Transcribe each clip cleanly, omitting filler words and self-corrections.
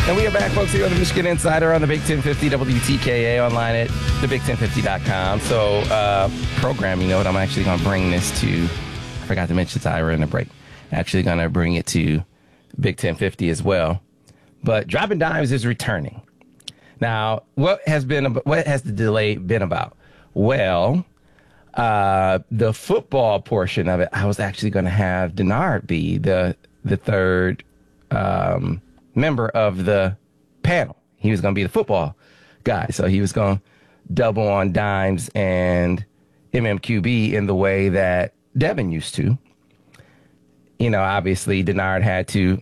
And we are back, folks, here on the Michigan Insider on the Big 1050 WTKA, online at thebig1050.com. So, programming note, I'm actually going to bring this to, I forgot to mention Tyra in the break, actually going to bring it to Big 1050 as well. But Dropping Dimes is returning. Now, what has the delay been about? Well, the football portion of it, I was actually going to have Denard be the third member of the panel. He was going to be the football guy. So he was going to double on Dimes and MMQB in the way that Devin used to. You know, obviously Denard had to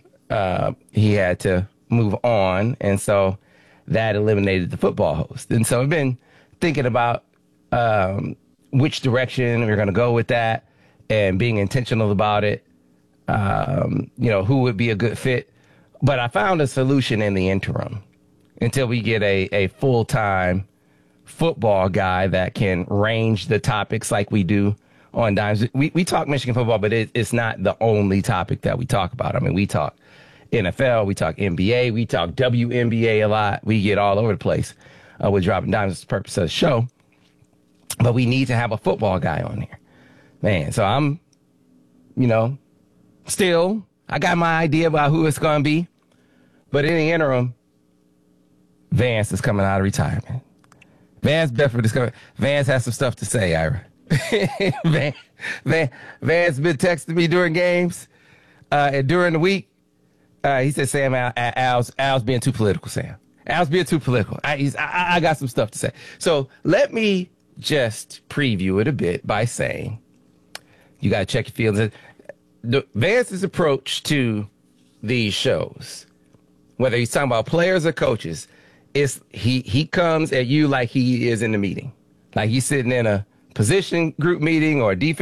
move on. And so that eliminated the football host. And so I've been thinking about which direction we're going to go with that and being intentional about it. You know, who would be a good fit. But I found a solution in the interim until we get a full-time football guy that can range the topics like we do on Dimes. We talk Michigan football, but it's not the only topic that we talk about. I mean, we talk NFL, we talk NBA, we talk WNBA a lot. We get all over the place with Dropping Dimes. It's the purpose of the show. But we need to have a football guy on here. Man, so I'm, you know, still, I got my idea about who it's going to be. But in the interim, Vance is coming out of retirement. Vance Bedford is coming. Vance has some stuff to say, Ira. Vance been texting me during games and during the week. He said, Sam, Al's being too political, Sam. Al's being too political. I got some stuff to say. So let me just preview it a bit by saying, you got to check your feelings. Vance's approach to these shows, whether he's talking about players or coaches, is he comes at you like he is in the meeting. Like he's sitting in a position group meeting or a defense